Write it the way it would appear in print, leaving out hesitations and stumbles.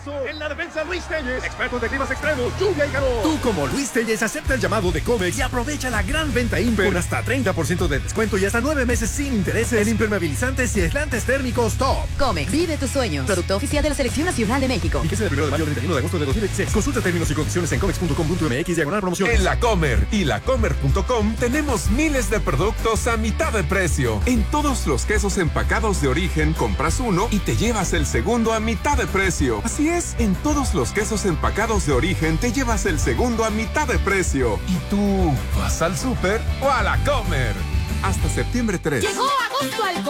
jugadorazo. En la defensa, Luis Telles, experto de climas extremos, lluvia y calor. Tú, como Luis Telles, acepta el llamado de Comex y aprovecha la gran venta Imper con hasta 30% de descuento y hasta 9 meses sin intereses en impermeabilizantes y aislantes térmicos Top. Comex, vive tus sueños. Producto oficial de la Selección Nacional de México. Vigencia del 1 de mayo al 31 de agosto de 2016. Consulta términos y condiciones en comex.com.mx/promociones. En La Comer y lacomer.com tenemos miles de productos a mitad de precio. En todos los quesos empacados de origen, compras uno y te llevas el segundo a mitad de precio. Así es, en todos los quesos empacados de origen te llevas el segundo a mitad de precio. ¿Y tú vas al súper o a La Comer? Hasta septiembre 3. Llegó agosto al